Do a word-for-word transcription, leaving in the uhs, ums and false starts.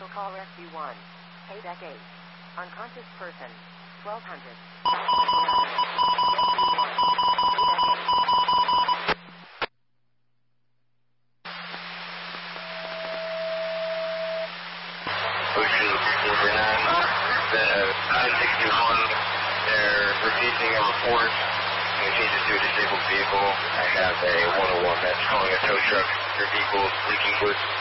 Special call rescue one. Hey deck eight. Unconscious person. twelve hundred. Ocean number nine. The nine sixty-one, they're refusing a report. We change it to a disabled vehicle. I have a one oh one that's calling a tow truck. Your vehicle is leaking fluid.